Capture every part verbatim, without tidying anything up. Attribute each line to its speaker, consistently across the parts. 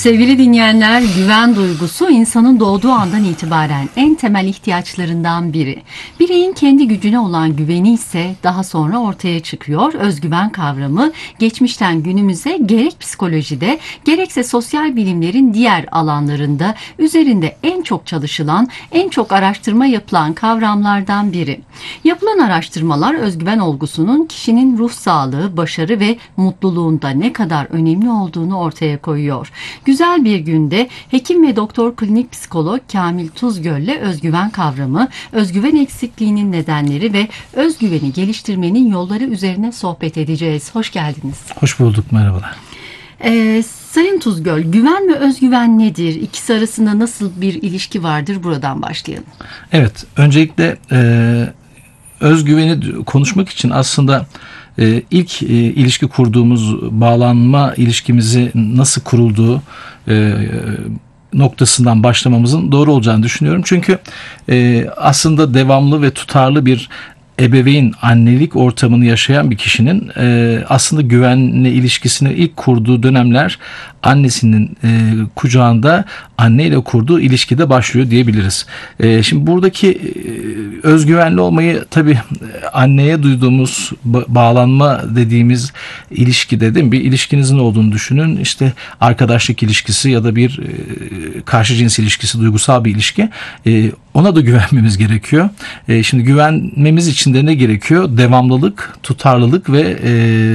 Speaker 1: Sevgili dinleyenler, güven duygusu insanın doğduğu andan itibaren en temel ihtiyaçlarından biri. Bireyin kendi gücüne olan güveni ise daha sonra ortaya çıkıyor. Özgüven kavramı geçmişten günümüze gerek psikolojide gerekse sosyal bilimlerin diğer alanlarında üzerinde en çok çalışılan, en çok araştırma yapılan kavramlardan biri. Yapılan araştırmalar özgüven olgusunun kişinin ruh sağlığı, başarı ve mutluluğunda ne kadar önemli olduğunu ortaya koyuyor. Güzel bir günde hekim ve doktor klinik psikolog Kamil Tuzgöl'le özgüven kavramı, özgüven eksikliğinin nedenleri ve özgüveni geliştirmenin yolları üzerine sohbet edeceğiz. Hoş geldiniz.
Speaker 2: Hoş bulduk, merhabalar.
Speaker 1: Ee, Sayın Tuzgöl, güven ve özgüven nedir? İkisi arasında nasıl bir ilişki vardır? Buradan başlayalım.
Speaker 2: Evet, öncelikle e, özgüveni konuşmak için aslında e, ilk e, ilişki kurduğumuz bağlanma ilişkimizi nasıl kurulduğu e, noktasından başlamamızın doğru olacağını düşünüyorum. Çünkü e, aslında devamlı ve tutarlı bir ebeveyn annelik ortamını yaşayan bir kişinin e, aslında güvenle ilişkisini ilk kurduğu dönemler annesinin e, kucağında anneyle kurduğu ilişkide başlıyor diyebiliriz. E, şimdi buradaki e, özgüvenli olmayı tabii anneye duyduğumuz ba- bağlanma dediğimiz ilişkide değil mi? Bir ilişkinizin olduğunu düşünün. İşte arkadaşlık ilişkisi ya da bir e, karşı cins ilişkisi, duygusal bir ilişki. E, ona da güvenmemiz gerekiyor. E, şimdi güvenmemiz için de ne gerekiyor? Devamlılık, tutarlılık ve e,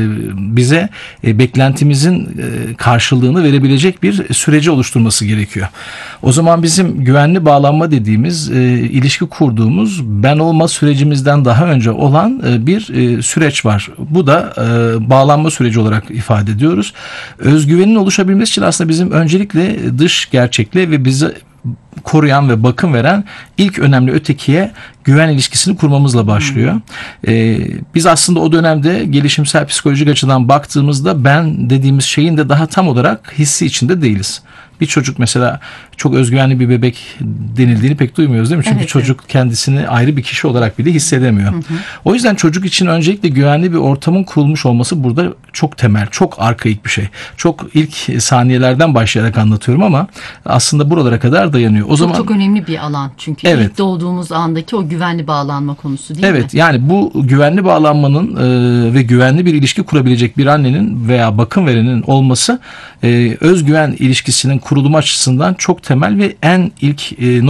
Speaker 2: bize e, beklentimizin e, karşılığını verebilecek bir süreci oluşturması gerekiyor. O zaman bizim güvenli bağlanma dediğimiz e, ilişki kurduğumuz ben olma sürecimizden daha önce olan e, bir e, süreç var. Bu da e, bağlanma süreci olarak ifade ediyoruz. Özgüvenin oluşabilmesi için aslında bizim öncelikle dış gerçekle ve bizi koruyan ve bakım veren ilk önemli ötekiye güven ilişkisini kurmamızla başlıyor. Hmm. Ee, biz aslında o dönemde gelişimsel psikolojik açıdan baktığımızda ben dediğimiz şeyin de daha tam olarak hissi içinde değiliz. Bir çocuk mesela çok özgüvenli bir bebek denildiğini pek duymuyoruz değil mi? Çünkü evet, çocuk evet. kendisini ayrı bir kişi olarak bile hissedemiyor. Hı hı. O yüzden çocuk için öncelikle güvenli bir ortamın kurulmuş olması burada çok temel, çok arkaik bir şey. Çok ilk saniyelerden başlayarak anlatıyorum ama aslında buralara kadar dayanıyor. O
Speaker 1: çok
Speaker 2: zaman
Speaker 1: çok önemli bir alan çünkü evet. ilk doğduğumuz andaki o güvenli bağlanma konusu değil
Speaker 2: evet, mi?
Speaker 1: Evet,
Speaker 2: yani bu güvenli bağlanmanın e, ve güvenli bir ilişki kurabilecek bir annenin veya bakım verenin olması e, özgüven ilişkisinin kurulumu açısından çok temel ve en ilk e,